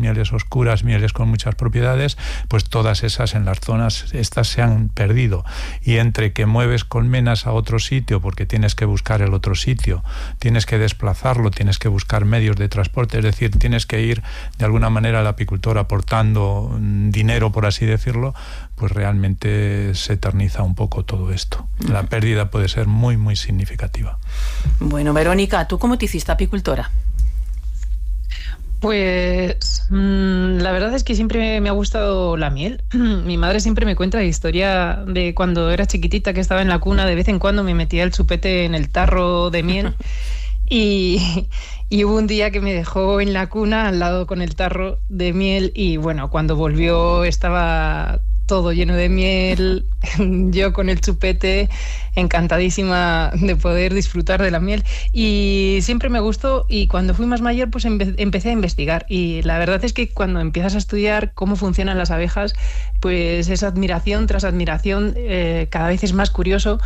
mieles oscuras, mieles con muchas propiedades, pues todas esas en las zonas estas se han perdido. Y entre que mueves colmenas a otro sitio, porque tienes que buscar el otro sitio, tienes que desplazarlo, tienes que buscar medios de transporte, es decir, tienes que ir de alguna manera al apicultor aportando dinero, por así decirlo, pues realmente se eterniza un poco todo esto. La pérdida puede ser muy, muy significativa. Bueno, Verónica, ¿tú cómo te hiciste apicultora? Pues la verdad es que siempre me ha gustado la miel. Mi madre siempre me cuenta la historia de cuando era chiquitita, que estaba en la cuna, de vez en cuando me metía el chupete en el tarro de miel y hubo un día que me dejó en la cuna al lado con el tarro de miel y bueno, cuando volvió estaba todo lleno de miel, yo con el chupete, encantadísima de poder disfrutar de la miel. Y siempre me gustó, y cuando fui más mayor pues empecé a investigar, y la verdad es que cuando empiezas a estudiar cómo funcionan las abejas, pues es admiración tras admiración, cada vez es más curioso.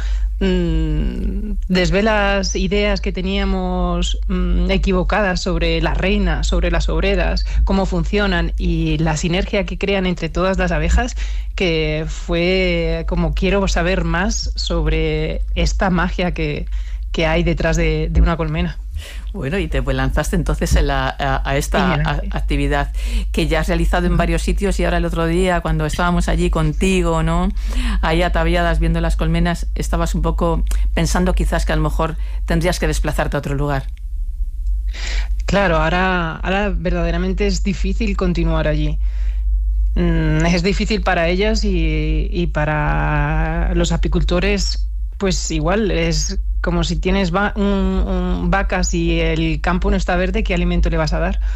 Desvelas ideas que teníamos equivocadas sobre la reina, sobre las obreras, cómo funcionan y la sinergia que crean entre todas las abejas, que fue como quiero saber más sobre esta magia que hay detrás de una colmena. Bueno, y te lanzaste entonces a esta actividad que ya has realizado en varios sitios, y ahora el otro día cuando estábamos allí contigo, ¿no?, ahí ataviadas viendo las colmenas, estabas un poco pensando quizás que a lo mejor tendrías que desplazarte a otro lugar. Claro, ahora verdaderamente es difícil continuar allí. Es difícil para ellas y para los apicultores, pues igual es como si tienes vacas y el campo no está verde, ¿qué alimento le vas a dar?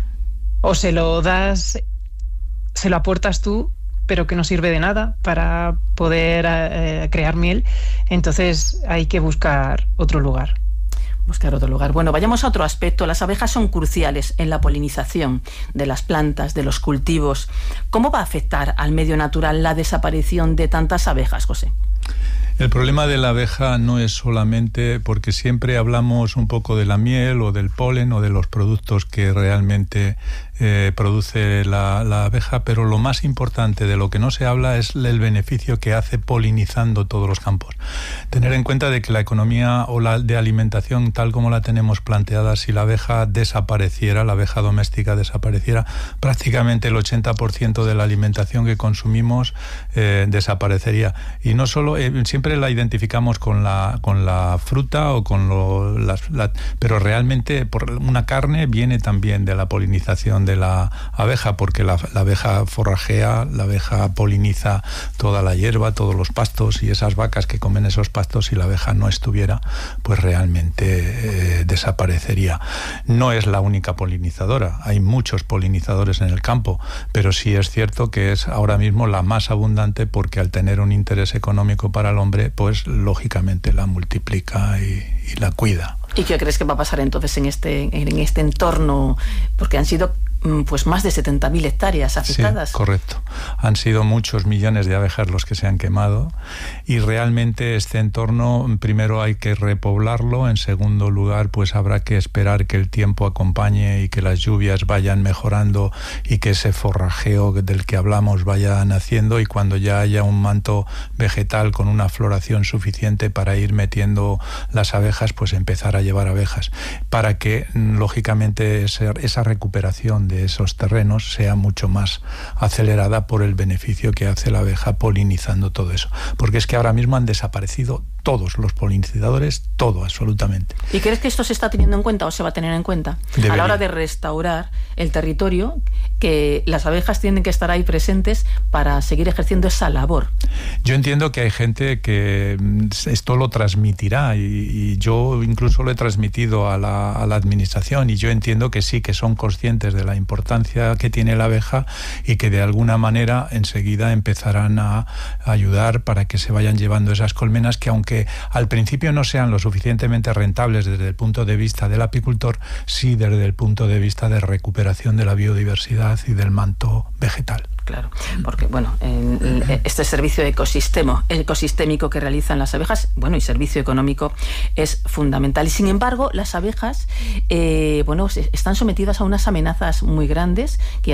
O se lo das, se lo aportas tú, pero que no sirve de nada para poder crear miel. Entonces hay que buscar otro lugar. Bueno, vayamos a otro aspecto. Las abejas son cruciales en la polinización de las plantas, de los cultivos. ¿Cómo va a afectar al medio natural la desaparición de tantas abejas, José? El problema de la abeja no es solamente porque siempre hablamos un poco de la miel o del polen o de los productos que realmente produce la abeja, pero lo más importante de lo que no se habla es el beneficio que hace polinizando todos los campos. Tener en cuenta de que la economía o la de alimentación tal como la tenemos planteada, si la abeja desapareciera, la abeja doméstica desapareciera, prácticamente el 80% de la alimentación que consumimos desaparecería. Y no solo, siempre la identificamos con la fruta o con pero realmente una carne viene también de la polinización de la abeja, porque la abeja forrajea, la abeja poliniza toda la hierba, todos los pastos, y esas vacas que comen esos pastos, si la abeja no estuviera, pues realmente desaparecería. No es la única polinizadora, hay muchos polinizadores en el campo, pero sí es cierto que es ahora mismo la más abundante, porque al tener un interés económico para el hombre, pues lógicamente la multiplica y la cuida. ¿Y qué crees que va a pasar entonces en este entorno? Porque han sido pues más de 70.000 hectáreas afectadas. Sí, correcto. Han sido muchos millones de abejas los que se han quemado, y realmente este entorno primero hay que repoblarlo, en segundo lugar pues habrá que esperar que el tiempo acompañe y que las lluvias vayan mejorando y que ese forrajeo del que hablamos vaya naciendo, y cuando ya haya un manto vegetal con una floración suficiente para ir metiendo las abejas, pues empezar a llevar abejas, para que lógicamente esa recuperación de esos terrenos sea mucho más acelerada por el beneficio que hace la abeja polinizando todo eso. Porque es que ahora mismo han desaparecido todos los polinizadores, todo, absolutamente. ¿Y crees que esto se está teniendo en cuenta o se va a tener en cuenta? Debería. A la hora de restaurar el territorio, que las abejas tienen que estar ahí presentes para seguir ejerciendo esa labor. Yo entiendo que hay gente que esto lo transmitirá, y yo incluso lo he transmitido a la administración, y yo entiendo que sí, que son conscientes de la importancia que tiene la abeja, y que de alguna manera enseguida empezarán a ayudar para que se vayan llevando esas colmenas, que aunque al principio no sean lo suficientemente rentables desde el punto de vista del apicultor, sí desde el punto de vista de recuperación de la biodiversidad y del manto vegetal. Claro, porque bueno, este servicio ecosistémico que realizan las abejas, bueno, y servicio económico, es fundamental. Y sin embargo, las abejas, están sometidas a unas amenazas muy grandes que